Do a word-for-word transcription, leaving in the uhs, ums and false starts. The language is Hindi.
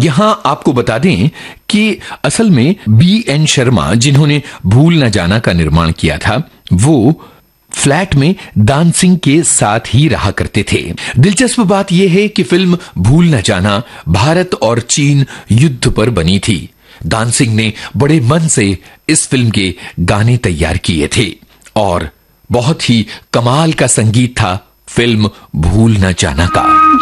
यहां आपको बता दें कि असल में बी एन शर्मा, जिन्होंने भूल न जाना का निर्माण किया था, वो फ्लैट में दान सिंह के साथ ही रहा करते थे। दिलचस्प बात यह है कि फिल्म भूल न जाना भारत और चीन युद्ध पर बनी थी। दान सिंह ने बड़े मन से इस फिल्म के गाने तैयार किए थे और बहुत ही कमाल का संगीत था फिल्म भूल न जाना का।